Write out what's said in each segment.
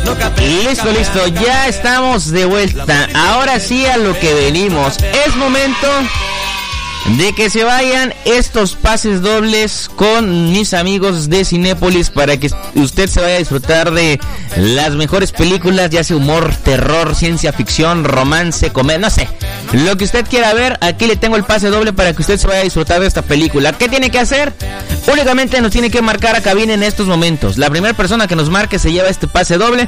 Listo, ya estamos de vuelta. Ahora sí a lo que venimos. Es momento de que se vayan estos pases dobles con mis amigos de Cinépolis para que usted se vaya a disfrutar de las mejores películas, ya sea humor, terror, ciencia ficción, romance, comedia, no sé, lo que usted quiera ver. Aquí le tengo el pase doble para que usted se vaya a disfrutar de esta película. ¿Qué tiene que hacer? Únicamente nos tiene que marcar a cabina en estos momentos. La primera persona que nos marque se lleva este pase doble.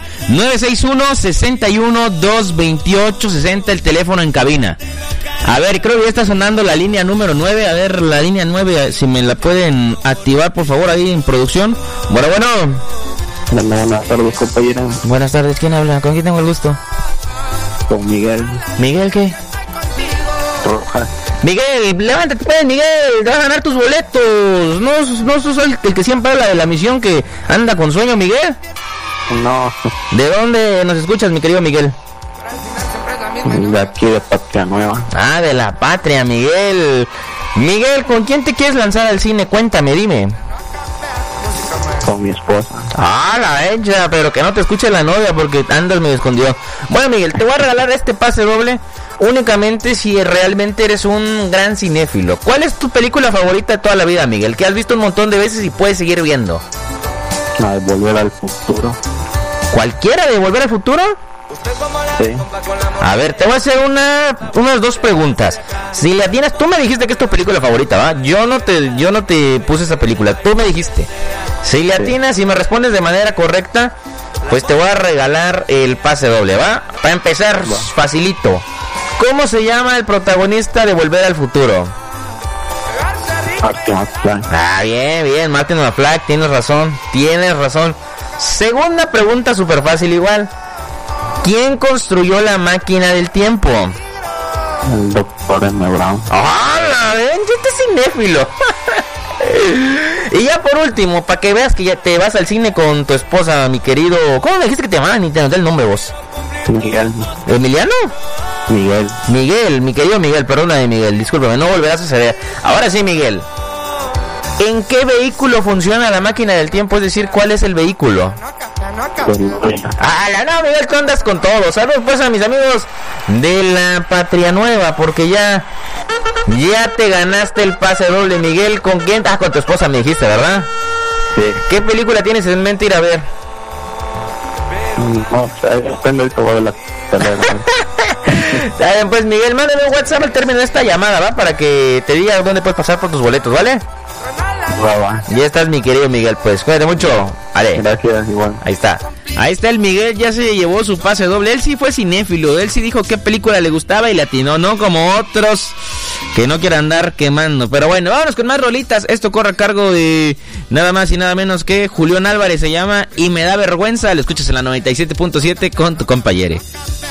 961-61-228-60, el teléfono en cabina. A ver, creo que ya está sonando la línea número 9. A ver, la línea 9, si me la pueden activar, por favor, ahí en producción. Bueno. Buenas tardes, compañera. Buenas tardes, ¿quién habla? ¿Con quién tengo el gusto? Con Miguel. ¿Miguel qué? Rojas. Miguel, levántate pues, Miguel, te vas a ganar tus boletos. No sos el que siempre habla de la misión que anda con sueño, Miguel. No. ¿De dónde nos escuchas, mi querido Miguel? De aquí de Patria Nueva. Ah, de la Patria, Miguel. Miguel, ¿con quién te quieres lanzar al cine? Cuéntame, dime. Con mi esposa. Ah, la hecha, pero que no te escuche la novia porque andas medio escondido. Bueno, Miguel, te voy a regalar este pase doble únicamente si realmente eres un gran cinéfilo. ¿Cuál es tu película favorita de toda la vida, Miguel? Que has visto un montón de veces y puedes seguir viendo. La de Volver al Futuro. ¿Cualquiera de Volver al Futuro? Sí. A ver, te voy a hacer unas dos preguntas. Si la tienes, tú me dijiste que es tu película favorita, ¿va? Yo no te puse esa película, tú me dijiste. Si le atinas y me respondes de manera correcta, pues te voy a regalar el pase doble, ¿va? Para empezar, facilito. ¿Cómo se llama el protagonista de Volver al Futuro? Martin McFly. Ah, bien, Martin McFly, tienes razón. Segunda pregunta, súper fácil igual. ¿Quién construyó la máquina del tiempo? El Dr. M. Brown. ¡Hala! ¡Ven! ¡Yo te cinéfilo! Y ya por último, para que veas que ya te vas al cine con tu esposa, mi querido... ¿Cómo me dijiste que te llamaban? Ni te anoté el nombre vos. Miguel. ¿Emiliano? Miguel, mi querido Miguel, perdóname, Miguel, discúlpame, no volverás a suceder. Ahora sí, Miguel. ¿En qué vehículo funciona la máquina del tiempo? Es decir, ¿cuál es el vehículo? No, Miguel, tú andas con todo. Saludos pues a mis amigos de la Patria Nueva, porque ya te ganaste el pase doble, Miguel. ¿Con quién? Ah, con tu esposa me dijiste, ¿verdad? Sí. ¿Qué película tienes en mente ir a ver? No, depende del favor de la Pues Miguel, mándame un WhatsApp al término de esta llamada, ¿va? Para que te diga dónde puedes pasar por tus boletos, ¿vale? Va. Ya estás, mi querido Miguel, pues cuídate mucho. Vale. Gracias, igual. Ahí está el Miguel, ya se llevó su pase doble. Él sí fue cinéfilo, él sí dijo qué película le gustaba y le atinó, no como otros que no quieran andar quemando. Pero bueno, vámonos con más rolitas. Esto corre a cargo de nada más y nada menos que Julián Álvarez, se llama Y me da vergüenza. Lo escuchas en la 97.7 con tu compañere.